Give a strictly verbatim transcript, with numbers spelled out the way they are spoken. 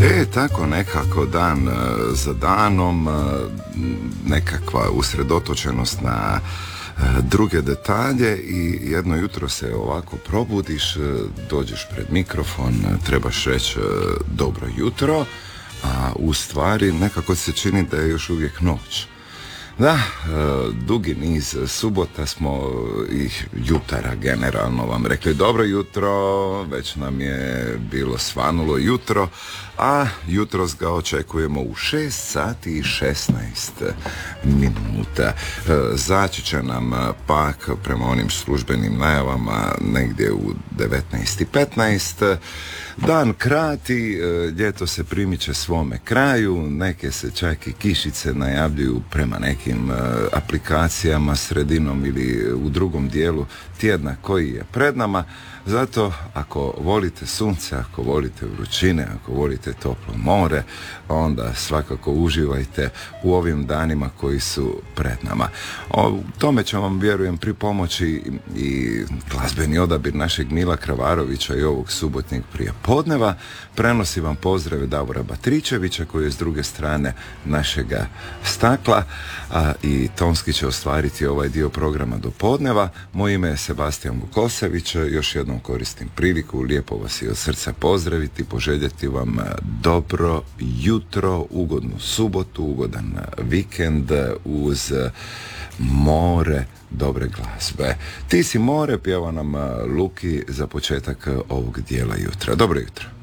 E, tako nekako dan za danom, nekakva usredotočenost na druge detalje i jedno jutro se ovako probudiš, dođeš pred mikrofon, trebaš reći dobro jutro, a u stvari nekako se čini da je još uvijek noć. Da, dugi niz subota smo i jutara generalno vam rekli dobro jutro, već nam je bilo svanulo jutro, a jutros ga očekujemo u šest sati i šesnaest minuta. Zaći će nam pak prema onim službenim najavama negdje u devetnaest i petnaest. Dan krati, ljeto se primiče svome kraju, neke se čak i kišice najavljuju prema nekim aplikacijama sredinom ili u drugom dijelu tjedna koji je pred nama. Zato ako volite sunce, ako volite vrućine, ako volite toplo more, onda svakako uživajte u ovim danima koji su pred nama. O tome će vam, vjerujem, pripomoći i glazbeni odabir našeg Mila Kravarovića i ovog subotnjeg prijepodneva. Prenosi vam pozdrave Davora Batričevića koji je s druge strane našega stakla, a i tonski će ostvariti ovaj dio programa do podneva. Moje ime je Sebastian Vukosević, još jednom koristim priliku, lijepo vas i od srca pozdraviti, poželjeti vam dobro jutro, ugodnu subotu, ugodan vikend uz more dobre glazbe. Ti si more, pjeva nam Luki za početak ovog dijela jutra. Dobro jutro.